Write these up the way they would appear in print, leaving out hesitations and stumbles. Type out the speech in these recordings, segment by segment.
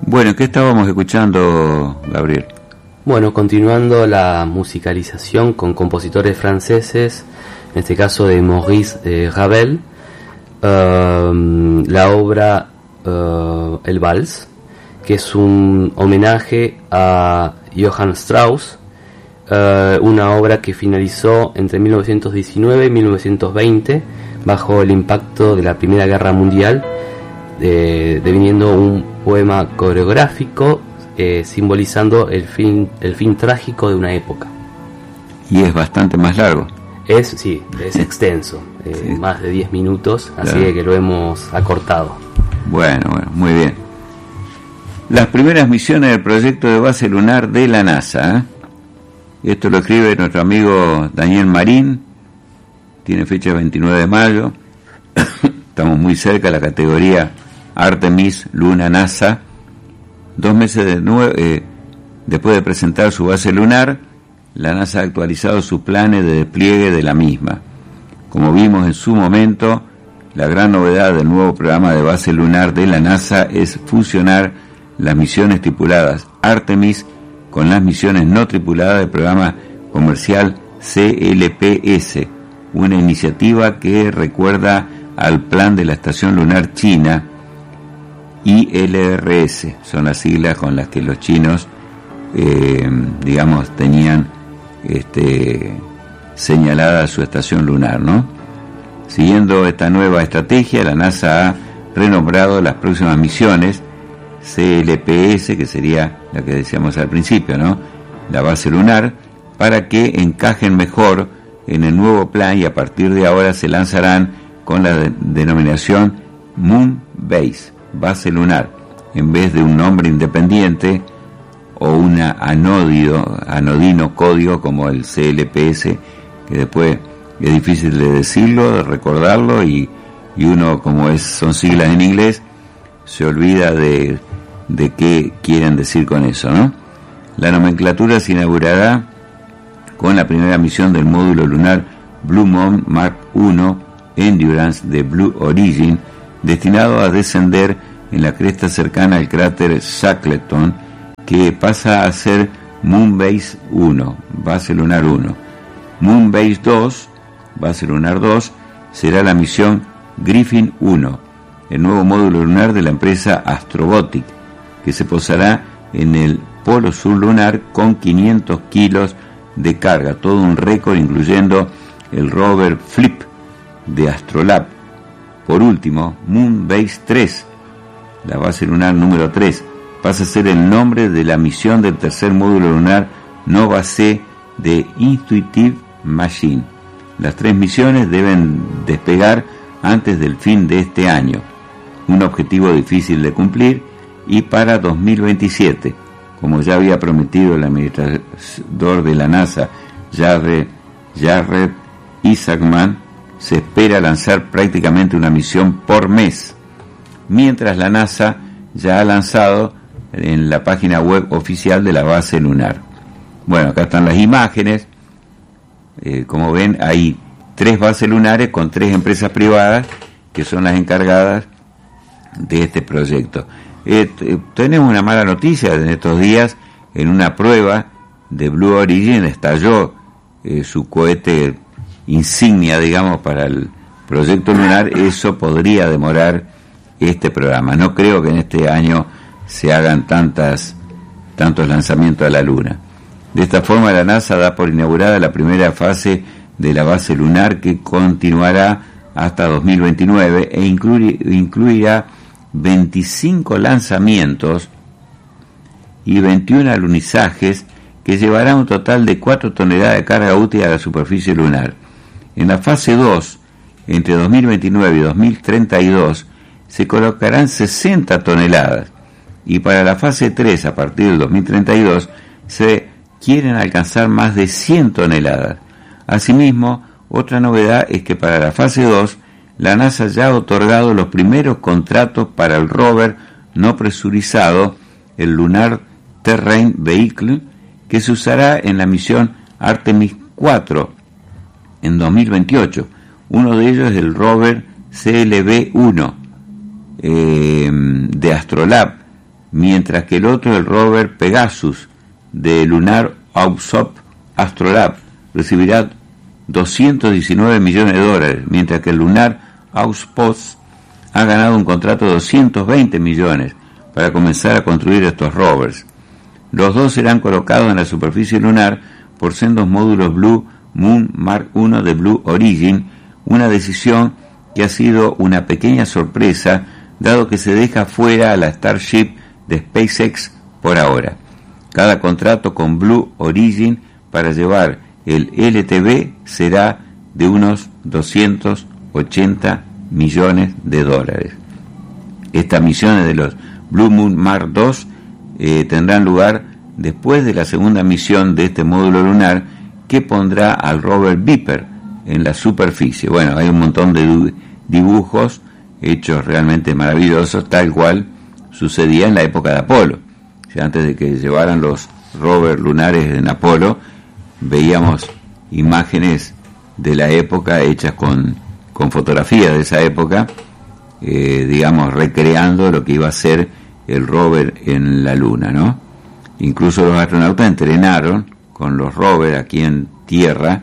Bueno, ¿qué estábamos escuchando, Gabriel? Bueno, continuando la musicalización con compositores franceses, en este caso de Maurice Ravel, la obra El Vals, que es un homenaje a Johann Strauss, una obra que finalizó entre 1919 y 1920 bajo el impacto de la Primera Guerra Mundial, deviniendo un poema coreográfico simbolizando el fin trágico de una época. Y es bastante más largo. Es extenso, sí. Más de 10 minutos, así claro. Que lo hemos acortado. Bueno, muy bien. Las primeras misiones del proyecto de base lunar de la NASA, ¿eh? Esto lo escribe nuestro amigo Daniel Marín, tiene fecha 29 de mayo, estamos muy cerca de la categoría Artemis Luna NASA. 2 meses después de presentar su base lunar, la NASA ha actualizado sus planes de despliegue de la misma. Como vimos en su momento, la gran novedad del nuevo programa de base lunar de la NASA es fusionar las misiones tripuladas Artemis con las misiones no tripuladas del programa comercial CLPS, una iniciativa que recuerda al plan de la Estación Lunar China, ILRS, son las siglas con las que los chinos, tenían señalada su estación lunar, ¿no? Siguiendo esta nueva estrategia, la NASA ha renombrado las próximas misiones CLPS, que sería la que decíamos al principio, ¿no? La base lunar, para que encajen mejor en el nuevo plan, y a partir de ahora se lanzarán con la denominación Moon Base, base lunar, en vez de un nombre independiente o un anodino código como el CLPS, que después es difícil de decirlo, de recordarlo, y uno, como son siglas en inglés, se olvida de qué quieren decir con eso, ¿no? La nomenclatura se inaugurará con la primera misión del módulo lunar Blue Moon Mark I Endurance de Blue Origin, destinado a descender en la cresta cercana al cráter Shackleton, que pasa a ser Moonbase 1, base lunar 1. Moonbase 2, base lunar 2, será la misión Griffin 1, el nuevo módulo lunar de la empresa Astrobotic, que se posará en el polo sur lunar con 500 kilos de carga, todo un récord, incluyendo el rover Flip de Astrolab. Por último, Moonbase 3, la base lunar número 3, pasa a ser el nombre de la misión del tercer módulo lunar Nova C de Intuitive Machine. Las 3 misiones deben despegar antes del fin de este año, un objetivo difícil de cumplir, y para 2027, como ya había prometido el administrador de la NASA, Jared Isaacman, se espera lanzar prácticamente una misión por mes, mientras la NASA ya ha lanzado en la página web oficial de la base lunar. Bueno, acá están las imágenes. Como ven, hay 3 bases lunares con 3 empresas privadas que son las encargadas de este proyecto. Tenemos una mala noticia en estos días. En una prueba de Blue Origin estalló su cohete insignia, digamos, para el proyecto lunar. Eso podría demorar este programa. No creo que en este año se hagan tantos lanzamientos a la Luna. De esta forma, la NASA da por inaugurada la primera fase de la base lunar, que continuará hasta 2029 e incluirá 25 lanzamientos y 21 alunizajes, que llevará un total de 4 toneladas de carga útil a la superficie lunar. En la fase 2, entre 2029 y 2032, se colocarán 60 toneladas, y para la fase 3, a partir del 2032, se quieren alcanzar más de 100 toneladas. Asimismo, otra novedad es que para la fase 2, la NASA ya ha otorgado los primeros contratos para el rover no presurizado, el Lunar Terrain Vehicle, que se usará en la misión Artemis 4 en 2028. Uno de ellos es el rover CLV-1 de Astrolab mientras que el otro, el rover Pegasus de Lunar Outpost Astrolab, recibirá $219 millones, mientras que el Lunar Outpost ha ganado un contrato de $220 millones para comenzar a construir estos rovers. Los dos serán colocados en la superficie lunar por sendos módulos Blue Moon Mark I de Blue Origin, una decisión que ha sido una pequeña sorpresa, dado que se deja fuera a la Starship de SpaceX por ahora. Cada contrato con Blue Origin para llevar el LTV será de unos $280 millones. Estas misiones de los Blue Moon Mark II tendrán lugar después de la segunda misión de este módulo lunar, que pondrá al rover Viper en la superficie. Bueno, hay un montón de dibujos hechos realmente maravillosos, tal cual sucedía en la época de Apolo. O sea, antes de que llevaran los rovers lunares en Apolo, veíamos imágenes de la época hechas con fotografías de esa época, digamos, recreando lo que iba a ser el rover en la Luna, ¿no? Incluso los astronautas entrenaron con los rovers aquí en tierra,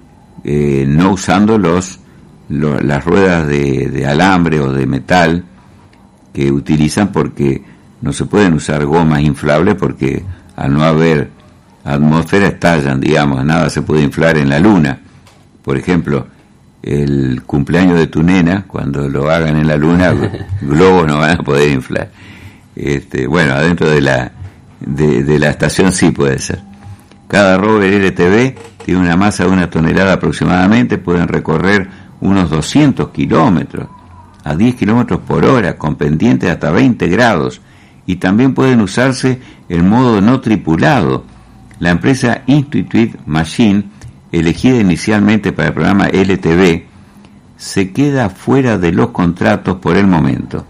no usando las ruedas de alambre o de metal que utilizan, porque no se pueden usar gomas inflables, porque al no haber atmósfera estallan, digamos, nada se puede inflar en la Luna. Por ejemplo, el cumpleaños de tu nena, cuando lo hagan en la Luna, globos no van a poder inflar. Bueno, adentro de la estación sí puede ser. Cada rover LTV tiene una masa de 1 tonelada aproximadamente, pueden recorrer unos 200 kilómetros a 10 kilómetros por hora, con pendientes hasta 20 grados, y también pueden usarse en modo no tripulado. La empresa Intuitive Machine, elegida inicialmente para el programa LTV, se queda fuera de los contratos por el momento.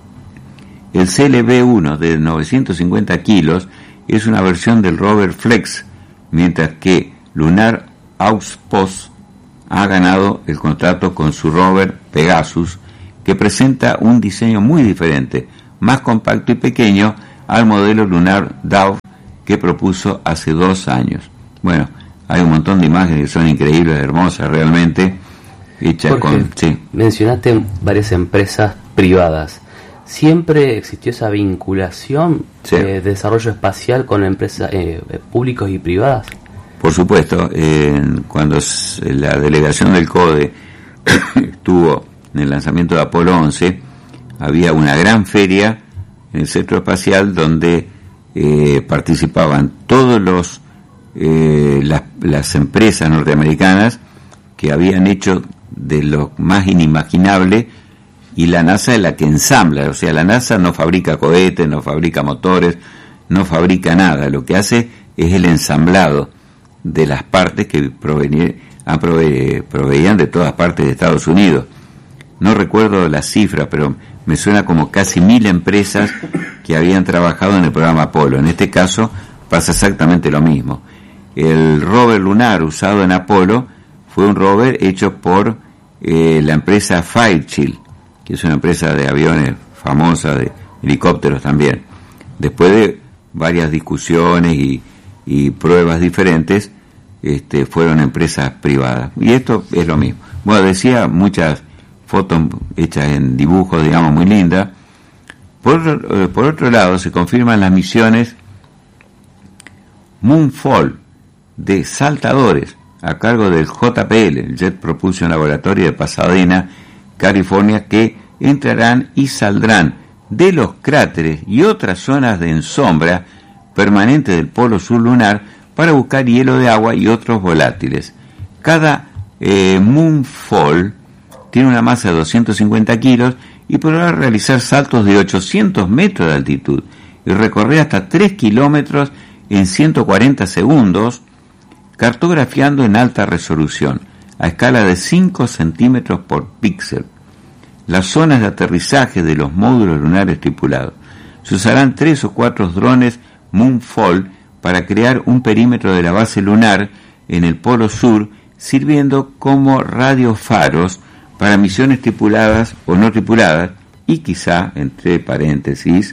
El CLV-1 de 950 kilos es una versión del rover Flex, mientras que Lunar Outpost ha ganado el contrato con su rover Pegasus, que presenta un diseño muy diferente, más compacto y pequeño al modelo Lunar Dove que propuso hace 2 años. Bueno, hay un montón de imágenes que son increíbles, hermosas realmente, hechas con... Sí. Mencionaste varias empresas privadas. ¿Siempre existió esa vinculación de desarrollo espacial con empresas públicos y privadas? Por supuesto, cuando la delegación del CODE estuvo en el lanzamiento de Apolo 11, había una gran feria en el centro espacial donde participaban todos las empresas norteamericanas que habían hecho de lo más inimaginable, y la NASA es la que ensambla. O sea, la NASA no fabrica cohetes, no fabrica motores, no fabrica nada, lo que hace es el ensamblado de las partes que proveían de todas partes de Estados Unidos. No recuerdo la cifra, pero me suena como casi 1000 empresas que habían trabajado en el programa Apolo. En este caso pasa exactamente lo mismo. El rover lunar usado en Apolo fue un rover hecho por la empresa Fairchild, que es una empresa de aviones famosa, de helicópteros también. Después de varias discusiones y pruebas diferentes, fueron empresas privadas. Y esto es lo mismo. Bueno, decía, muchas fotos hechas en dibujos, digamos, muy lindas. Por otro lado, se confirman las misiones Moonfall de saltadores a cargo del JPL, el Jet Propulsion Laboratory de Pasadena, California, que entrarán y saldrán de los cráteres y otras zonas de ensombra permanente del polo sur lunar para buscar hielo de agua y otros volátiles. Cada Moonfall tiene una masa de 250 kilos y podrá realizar saltos de 800 metros de altitud y recorrer hasta 3 kilómetros en 140 segundos, cartografiando en alta resolución, a escala de 5 centímetros por píxel, las zonas de aterrizaje de los módulos lunares tripulados. Se usarán 3 o 4 drones Moonfall para crear un perímetro de la base lunar en el polo sur, sirviendo como radiofaros para misiones tripuladas o no tripuladas, y quizá, entre paréntesis,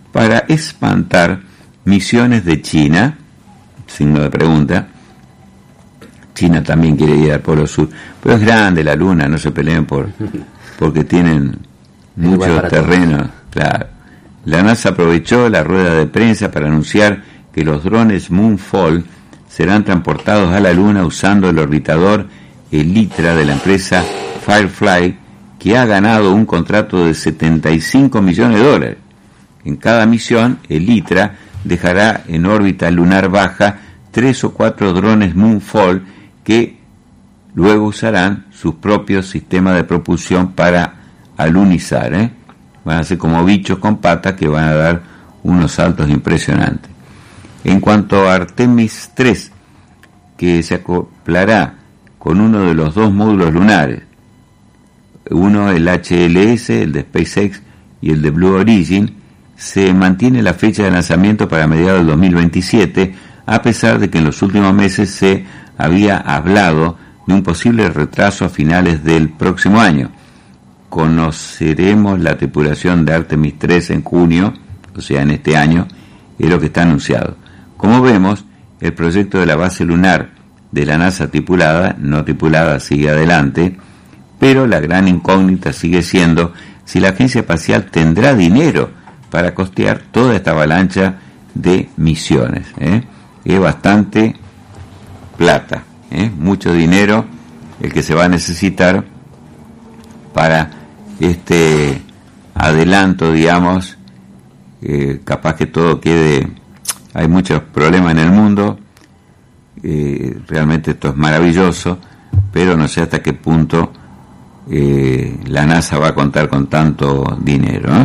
para espantar misiones de China, signo de pregunta. China también quiere ir al Polo Sur, pero es grande la Luna, no se peleen porque tienen mucho terreno. Claro. La NASA aprovechó la rueda de prensa para anunciar que los drones Moonfall serán transportados a la Luna usando el orbitador Elytra de la empresa Firefly, que ha ganado un contrato de $75 millones. En cada misión, Elytra dejará en órbita lunar baja 3 o 4 drones Moonfall que luego usarán sus propios sistemas de propulsión para alunizar. Van a ser como bichos con patas que van a dar unos saltos impresionantes. En cuanto a Artemis 3, que se acoplará con uno de los 2 módulos lunares, uno el HLS, el de SpaceX, y el de Blue Origin, se mantiene la fecha de lanzamiento para mediados del 2027, a pesar de que en los últimos meses se había hablado de un posible retraso a finales del próximo año. Conoceremos la tripulación de Artemis 3 en junio, o sea, en este año, es lo que está anunciado. Como vemos, el proyecto de la base lunar de la NASA tripulada, no tripulada, sigue adelante, pero la gran incógnita sigue siendo si la agencia espacial tendrá dinero para costear toda esta avalancha de misiones. Es bastante plata, mucho dinero el que se va a necesitar para este adelanto, digamos. Capaz que todo quede, hay muchos problemas en el mundo, realmente esto es maravilloso, pero no sé hasta qué punto la NASA va a contar con tanto dinero.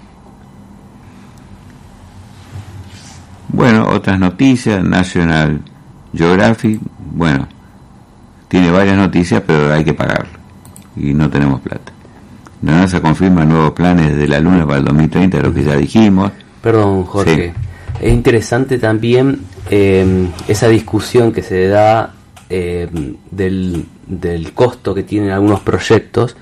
Bueno, otras noticias. National Geographic, bueno, tiene varias noticias, pero hay que pagarlo y no tenemos plata. La NASA confirma nuevos planes de la Luna para el 2030, lo que ya dijimos. Perdón, Jorge. Sí. Es interesante también esa discusión que se da del costo que tienen algunos proyectos,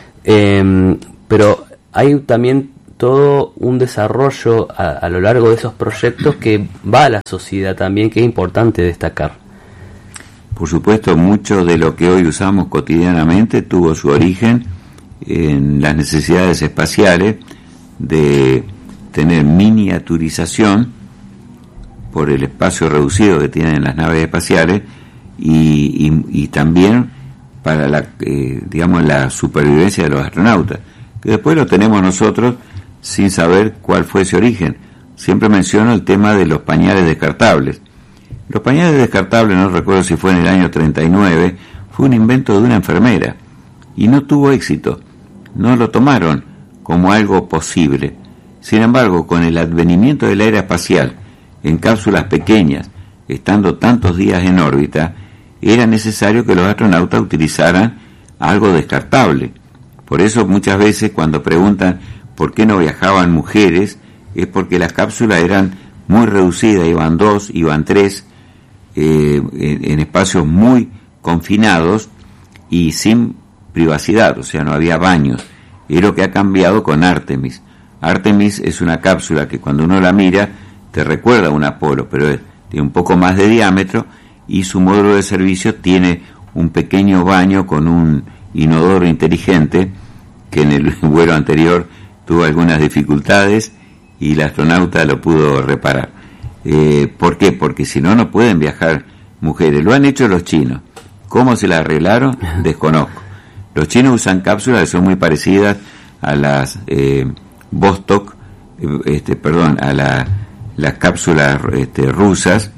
pero hay también todo un desarrollo a lo largo de esos proyectos que va a la sociedad también, que es importante destacar. Por supuesto, mucho de lo que hoy usamos cotidianamente tuvo su origen en las necesidades espaciales de tener miniaturización por el espacio reducido que tienen las naves espaciales y también para la digamos la supervivencia de los astronautas, que después lo tenemos nosotros sin saber cuál fue ese origen. Siempre menciono el tema de los pañales descartables. Los pañales descartables, no recuerdo si fue en el año 39, fue un invento de una enfermera y no tuvo éxito. No lo tomaron como algo posible. Sin embargo, con el advenimiento de la era espacial en cápsulas pequeñas, estando tantos días en órbita, era necesario que los astronautas utilizaran algo descartable. Por eso muchas veces cuando preguntan por qué no viajaban mujeres, es porque las cápsulas eran muy reducidas, iban 2, iban 3, en espacios muy confinados y sin privacidad, o sea, no había baños. Es lo que ha cambiado con Artemis. Artemis es una cápsula que cuando uno la mira te recuerda a un Apolo, pero tiene un poco más de diámetro y su módulo de servicio tiene un pequeño baño con un inodoro inteligente que en el vuelo anterior tuvo algunas dificultades y el astronauta lo pudo reparar. ¿Por qué? Porque si no, no pueden viajar mujeres. Lo han hecho los chinos. ¿Cómo se la arreglaron? Desconozco. Los chinos usan cápsulas que son muy parecidas a las Vostok, a las cápsulas rusas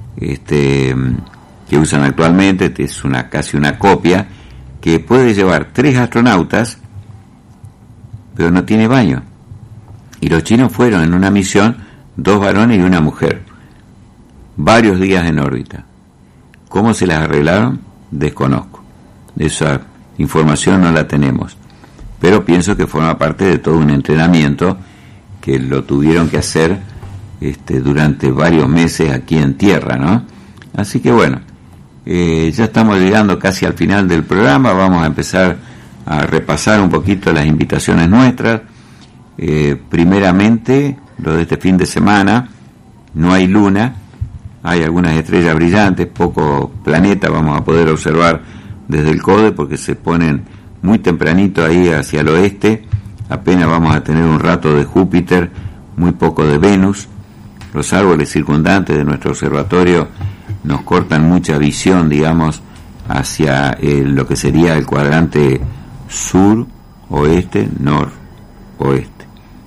que usan actualmente. Es casi una copia que puede llevar 3 astronautas, pero no tiene baño. Y los chinos fueron en una misión 2 varones y una mujer, varios días en órbita. ¿Cómo se las arreglaron? Desconozco. Esa información no la tenemos, pero pienso que forma parte de todo un entrenamiento que lo tuvieron que hacer durante varios meses aquí en tierra, ¿no? Así que bueno, ya estamos llegando casi al final del programa. Vamos a empezar a repasar un poquito las invitaciones nuestras. Primeramente, lo de este fin de semana. No hay luna, hay algunas estrellas brillantes, poco planeta vamos a poder observar desde el CODE porque se ponen muy tempranito ahí hacia el oeste. Apenas vamos a tener un rato de Júpiter, muy poco de Venus. Los árboles circundantes de nuestro observatorio nos cortan mucha visión, digamos, hacia lo que sería el cuadrante sur, oeste, noroeste.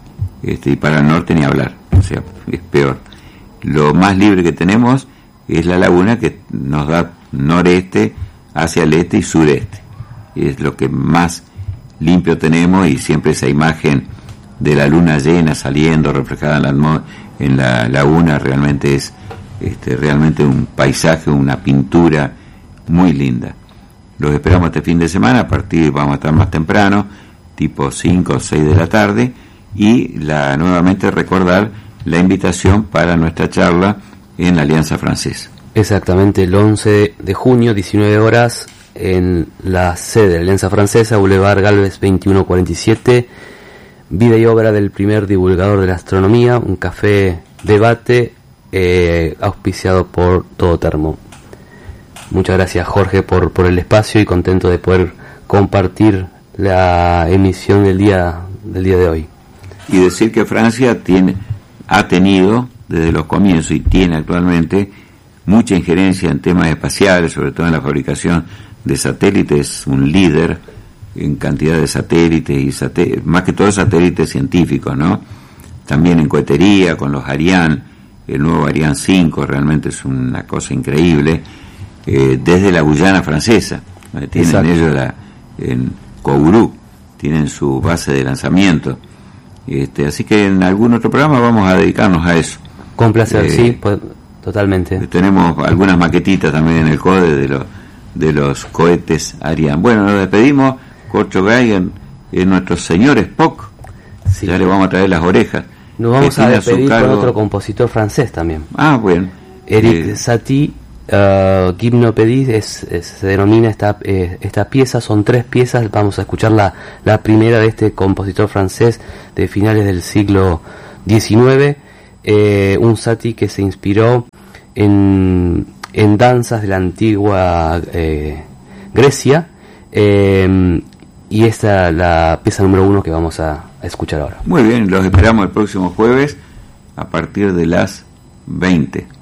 Y para el norte ni hablar, o sea, es peor. Lo más libre que tenemos es la laguna, que nos da noreste hacia el este y sureste. Es lo que más limpio tenemos, y siempre esa imagen de la luna llena saliendo reflejada en la laguna realmente es realmente un paisaje, una pintura muy linda. Los esperamos este fin de semana, vamos a estar más temprano, tipo 5 o 6 de la tarde, y nuevamente recordar la invitación para nuestra charla en la Alianza Francesa. Exactamente, el 11 de junio, 19 horas, en la sede de la Alianza Francesa, Boulevard Galvez 2147, vida y obra del primer divulgador de la astronomía, un café debate auspiciado por Todo Termo. Muchas gracias, Jorge, por el espacio, y contento de poder compartir la emisión del día de hoy. Y decir que Francia ha tenido desde los comienzos y tiene actualmente mucha injerencia en temas espaciales, sobre todo en la fabricación de satélites, un líder en cantidad de satélites más que todo satélites científicos, ¿no? También en cohetería con los Ariane, el nuevo Ariane 5 realmente es una cosa increíble, desde la Guyana francesa, tienen Exacto. Ellos en Kourou tienen su base de lanzamiento, así que en algún otro programa vamos a dedicarnos a eso. Con placer, sí, totalmente. Tenemos algunas maquetitas también en el CODE de los cohetes Ariane. Bueno, nos despedimos. Corcho Gay en nuestro señor Spock. Sí. Ya le vamos a traer las orejas. Nos vamos a despedir con otro compositor francés también. Ah, bueno. Eric Satie, Gymnopédie se denomina esta pieza. Son 3 piezas. Vamos a escuchar la primera de este compositor francés de finales del siglo XIX. Un Satie que se inspiró en danzas de la antigua Grecia, y esta es la pieza número 1 que vamos a escuchar ahora. Muy bien, los esperamos el próximo jueves a partir de las 20.